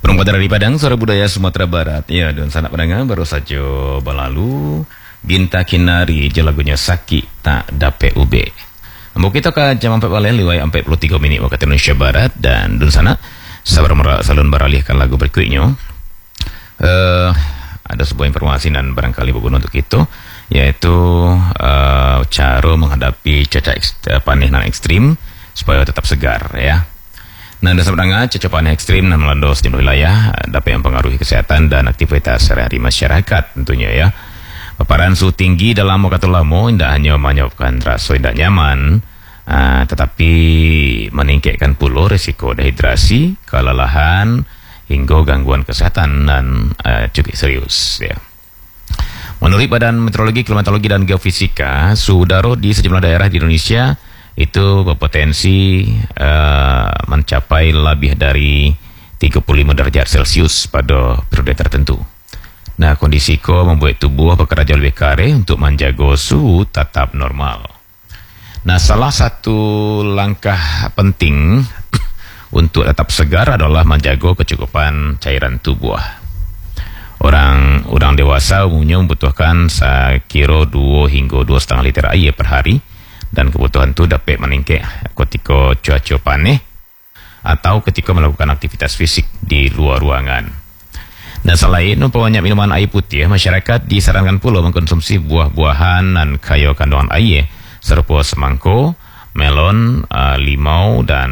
Perempuan dari Padang, Suara Budaya Sumatera Barat. Ya, dan sanak pendengar baru saja berlalu Ginta Kinari lagunya Sakit Tak Dape Ube. Ambo kita ke jam 4 balik liwai 43 minit waktu Indonesia Barat dan dun sana sabar salun beralihkan lagu berikutnya. Ada sebuah informasi dan barangkali berguna untuk itu, yaitu cara menghadapi cuaca panas dan ekstrim supaya tetap segar ya. Nah, dasar pendengar, cuaca panas ekstrim dan melanda sejumlah wilayah dapat mempengaruhi kesehatan dan aktivitas sehari-hari masyarakat tentunya ya. Paparan suhu tinggi dalam waktu lama tidak hanya menyebabkan rasa tidak nyaman, tetapi meningkatkan pula risiko dehidrasi, kelelahan, hingga gangguan kesehatan dan cukup serius ya. Menurut Badan Meteorologi, Klimatologi dan Geofisika, suhu udara di sejumlah daerah di Indonesia itu berpotensi mencapai lebih dari 35 derajat Celcius pada periode tertentu. Nah, kondisi itu membuat tubuh bekerja lebih kare untuk menjaga suhu tetap normal. Nah, salah satu langkah penting untuk tetap segar adalah menjaga kecukupan cairan tubuh. Orang dewasa umumnya membutuhkan sekira 2 hingga 2,5 liter air per hari, dan kebutuhan itu dapat meningkat ketika cuaca panas atau ketika melakukan aktivitas fisik di luar ruangan. Dan selain memperbanyak minuman air putih, masyarakat disarankan pula mengkonsumsi buah-buahan dan kaya kandungan air serupa semangka, melon, limau dan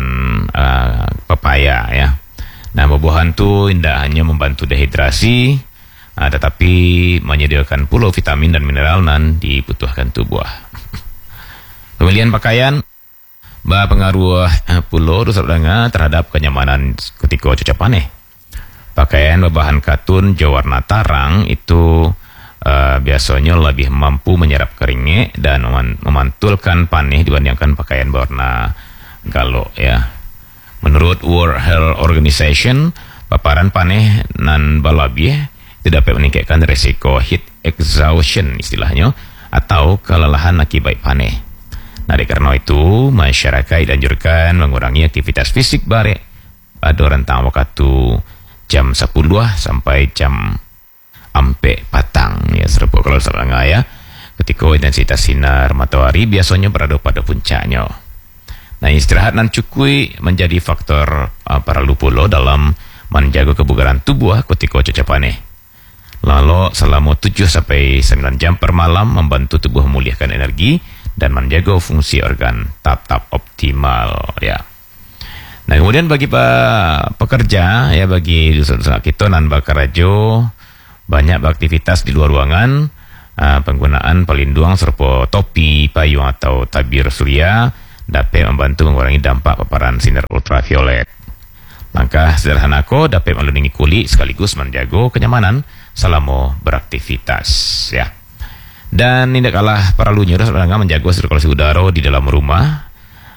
pepaya ya. Nah, buah-buahan itu tidak hanya membantu dehidrasi, tetapi menyediakan pula vitamin dan mineral yang dibutuhkan tubuh. Pemilihan pakaian berpengaruh pula terhadap kenyamanan ketika cuaca panas. Pakaian berbahan katun berwarna tarang itu biasanya lebih mampu menyerap keringat dan memantulkan panas dibandingkan pakaian berwarna galok ya. Menurut World Health Organization, paparan panas nan berlebih tidak dapat meningkatkan risiko heat exhaustion istilahnya atau kelelahan akibat panas. Nah, karena itu masyarakat dianjurkan mengurangi aktivitas fisik barek pada rentang waktu jam 10 sampai jam 4 petang ya, serupa kalau sebenarnya ya, ketika intensitas sinar matahari biasanya berada pada puncaknya. Nah, istirahat dan cukup menjadi faktor perlu pula dalam menjaga kebugaran tubuh ketika cuaca panas. Lalu selama 7 sampai 9 jam per malam membantu tubuh memulihkan energi dan menjaga fungsi organ tetap optimal ya. Nah, kemudian bagi pekerja ya, bagi usaha kita nan bekerja banyak beraktivitas di luar ruangan, penggunaan pelindung serupa topi, payung atau tabir surya dapat membantu mengurangi dampak paparan sinar ultraviolet. Langkah sederhana ko dapat melindungi kulit sekaligus menjaga kenyamanan selama beraktivitas ya. Dan tidak kalah perlunya sebenarnya menjaga sirkulasi udara di dalam rumah,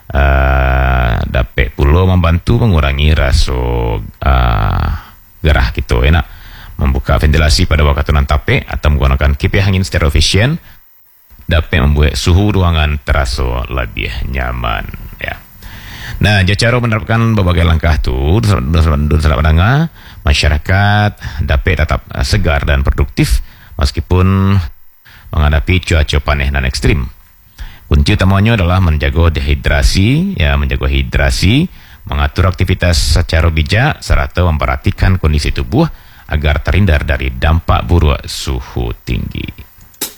dapat pula membantu mengurangi rasa gerah gitu enak. Membuka ventilasi pada waktu nantape atau menggunakan kipas angin secara efisien dapat membuat suhu ruangan terasa lebih nyaman ya. Nah, cara menerapkan berbagai langkah tu pendengar, masyarakat dapat tetap segar dan produktif meskipun menghadapi cuaca panas dan ekstrim. Kunci utamanya adalah menjaga dehidrasi ya, menjaga hidrasi, mengatur aktivitas secara bijak serta memperhatikan kondisi tubuh agar terhindar dari dampak buruk suhu tinggi.